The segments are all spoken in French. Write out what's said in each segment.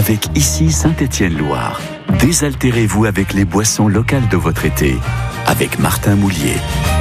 avec ici Saint-Étienne-Loire. Désaltérez-vous avec les boissons locales de votre été. Avec Martin Moulier.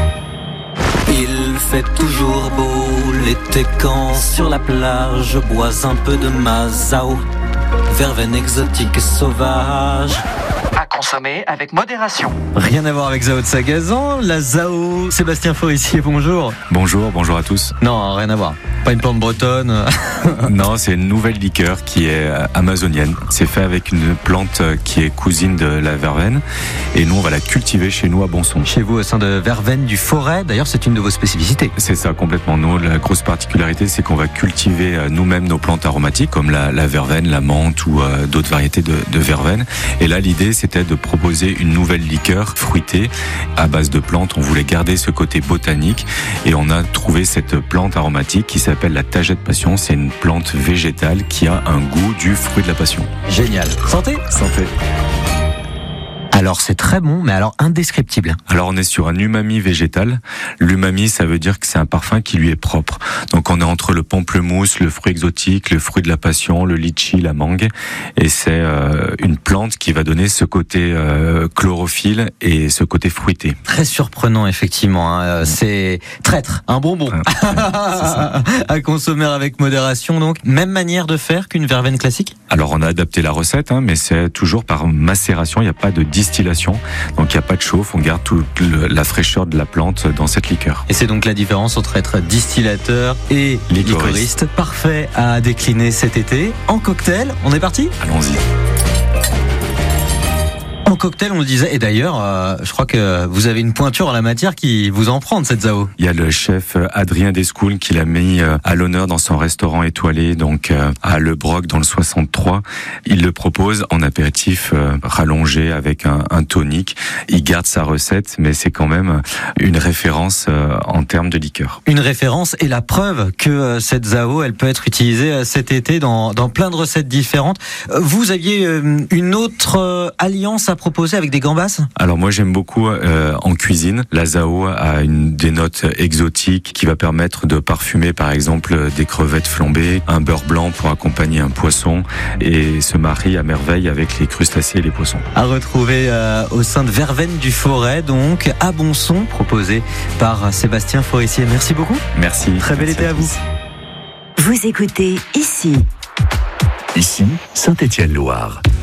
Il fait toujours beau l'été quand sur la plage je bois un peu de ma Zao, verveine exotique et sauvage. À consommer avec modération. Rien à voir avec Zao de Sagazan, la Zao. Sébastien Forissier, bonjour. Bonjour à tous. Non, rien à voir. Pas une plante bretonne. Non, c'est une nouvelle liqueur qui est amazonienne. C'est fait avec une plante qui est cousine de la verveine. Et nous, on va la cultiver chez nous à Bonson. Chez vous, au sein de Verveine du Forêt. D'ailleurs, c'est une de vos spécificités. C'est ça, complètement. Nous, la grosse particularité, c'est qu'on va cultiver nous-mêmes nos plantes aromatiques, comme la verveine, la menthe ou d'autres variétés de verveine. Et là, l'idée, c'était de proposer une nouvelle liqueur fruitée à base de plantes. On voulait garder ce côté botanique et on a trouvé cette plante aromatique qui s'appelle la tagette passion. C'est une plante végétale qui a un goût du fruit de la passion. Génial. Santé. Santé. Alors c'est très bon, mais alors indescriptible. Alors on est sur un umami végétal. L'umami, ça veut dire que c'est un parfum qui lui est propre. Donc on est entre le pamplemousse, le fruit exotique, le fruit de la passion, le litchi, la mangue. Et c'est une plante qui va donner ce côté chlorophylle et ce côté fruité. Très surprenant, effectivement. Hein. C'est traître, un bonbon. À consommer avec modération, donc. Même manière de faire qu'une verveine classique ? Alors on a adapté la recette, mais c'est toujours par macération. Il n'y a pas de distillation, donc il n'y a pas de chauffe. On garde toute la fraîcheur de la plante dans cette liqueur. Et c'est donc la différence entre être distillateur et liquoriste. Parfait à décliner cet été. En cocktail, on est parti ? Allons-y. En cocktail, on le disait, et d'ailleurs, je crois que vous avez une pointure en la matière qui vous en prend de cette Zao. Il y a le chef Adrien Descoules qui l'a mis à l'honneur dans son restaurant étoilé, donc à Le Broc dans le 63. Il le propose en apéritif rallongé avec un tonic. Il garde sa recette, mais c'est quand même une référence en termes de liqueur. Une référence et la preuve que cette Zao, elle peut être utilisée cet été dans plein de recettes différentes. Vous aviez une autre alliance à proposer avec des gambas ? Alors moi j'aime beaucoup en cuisine. La Zao a des notes exotiques qui va permettre de parfumer par exemple des crevettes flambées, un beurre blanc pour accompagner un poisson et se marie à merveille avec les crustacés et les poissons. À retrouver au sein de Verveine du Forêt, donc à Bonson, proposé par Sébastien Forissier. Merci beaucoup. Merci. Très bel été à vous. Vous écoutez ici. Ici, Saint-Étienne-Loire.